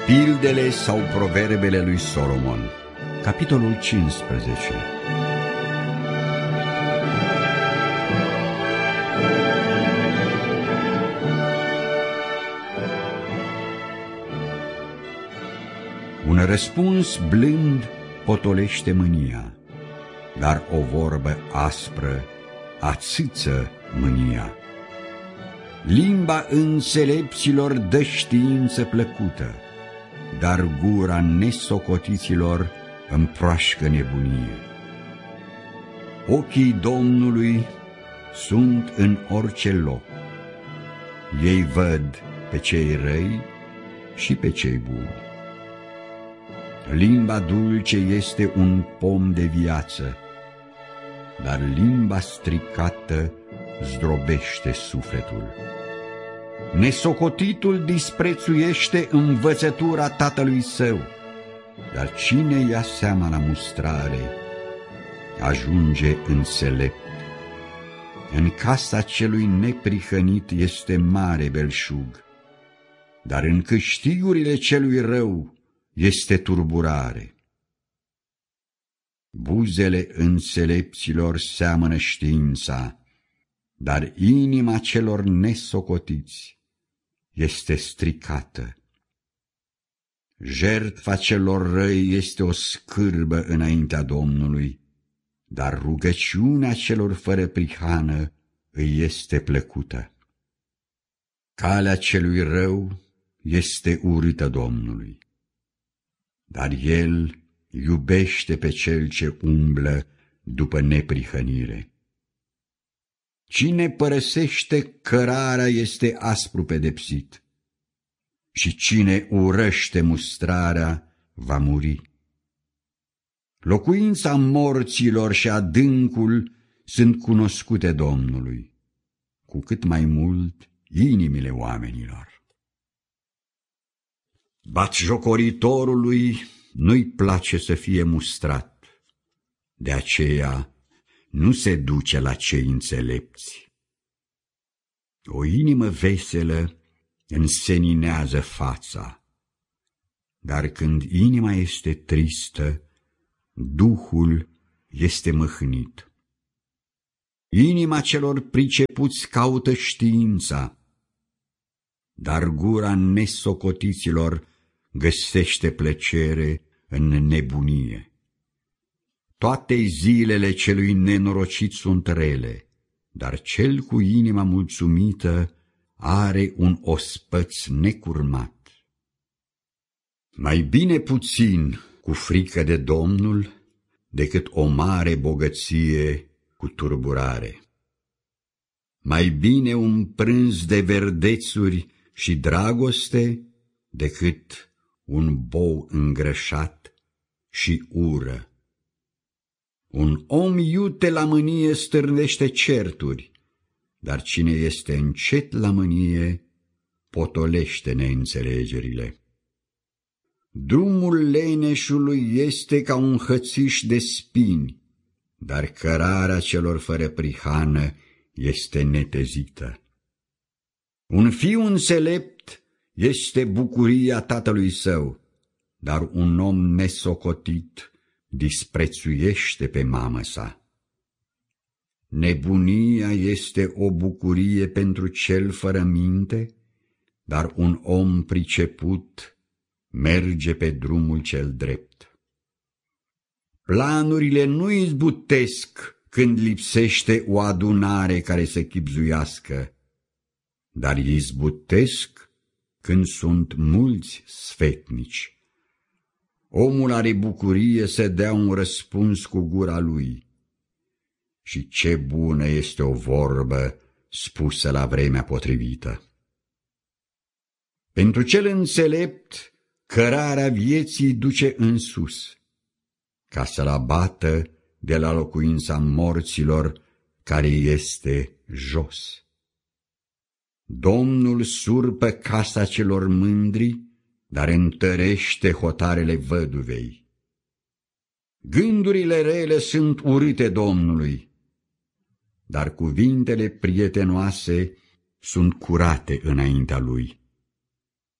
Pildele sau proverbele lui Solomon, capitolul 15. Un răspuns blând potolește mânia, dar o vorbă aspră ațâță mânia. Limba înțelepților dă știință plăcută, dar gura nesocotiților împroașcă nebunie. Ochii Domnului sunt în orice loc. Ei văd pe cei răi și pe cei buni. Limba dulce este un pom de viață, dar limba stricată zdrobește sufletul. Nesocotitul disprețuiește învățătura tatălui său, dar cine ia seama la mustrare ajunge înțelept. În casa celui neprihănit este mare belșug, dar în câștigurile celui rău este turburare. Buzele înțelepților seamănă știința, dar inima celor nesocotiți este stricată. Jertfa celor răi este o scârbă înaintea Domnului, dar rugăciunea celor fără prihană îi este plăcută. Calea celui rău este urâtă Domnului, dar El iubește pe cel ce umblă după neprihănire. Cine părăsește cărarea este aspru pedepsit, și cine urăște mustrarea va muri. Locuința morților și adâncul sunt cunoscute Domnului, cu cât mai mult inimile oamenilor. Batjocoritorului nu-i place să fie mustrat, de aceea nu se duce la cei înțelepți. O inimă veselă înseninează fața, dar când inima este tristă, duhul este mâhnit. Inima celor pricepuți caută știința, dar gura nesocotiților găsește plăcere în nebunie. Toate zilele celui nenorocit sunt rele, dar cel cu inima mulțumită are un ospăț necurmat. Mai bine puțin cu frică de Domnul decât o mare bogăție cu turburare. Mai bine un prânz de verdețuri și dragoste decât un bou îngrășat și ură. Un om iute la mânie stârnește certuri, dar cine este încet la mânie potolește neînțelegerile. Drumul leneșului este ca un hățiș de spini, dar cărarea celor fără prihană este netezită. Un fiu înțelept este bucuria tatălui său, dar un om nesocotit disprețuiește pe mamă sa. Nebunia este o bucurie pentru cel fără minte, dar un om priceput merge pe drumul cel drept. Planurile nu izbutesc când lipsește o adunare care să chibzuiască, dar izbutesc când sunt mulți sfetnici. Omul are bucurie să dea un răspuns cu gura lui. Și ce bună este o vorbă spusă la vremea potrivită. Pentru cel înțelept, cărarea vieții duce în sus, ca să-l abată de la locuința morților care este jos. Domnul surpă casa celor mândri, dar întărește hotarele văduvei. Gândurile rele sunt urâte Domnului, dar cuvintele prietenoase sunt curate înaintea lui.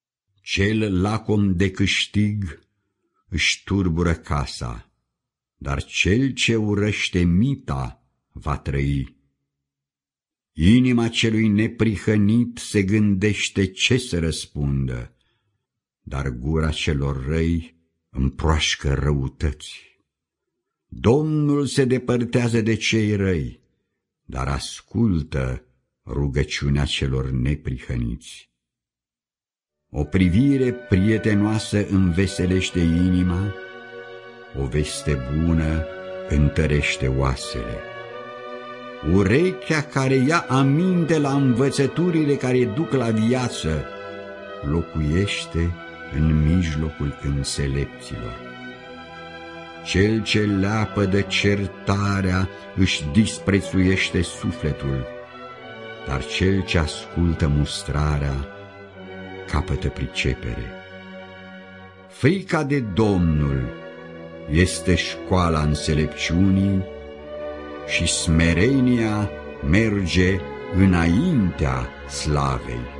Cel lacom de câștig își turbură casa, dar cel ce urăște mita va trăi. Inima celui neprihănit se gândește ce să răspundă, dar gura celor răi împroașcă răutăți. Domnul se depărtează de cei răi, dar ascultă rugăciunea celor neprihăniți. O privire prietenoasă înveselește inima, o veste bună întărește oasele. Urechea care ia aminte la învățăturile care duc la viață locuiește în mijlocul înțelepților. Cel ce leapă de certarea își disprețuiește sufletul, dar cel ce ascultă mustrarea capătă pricepere. Frica de Domnul este școala înțelepciunii și smerenia merge înaintea slavei.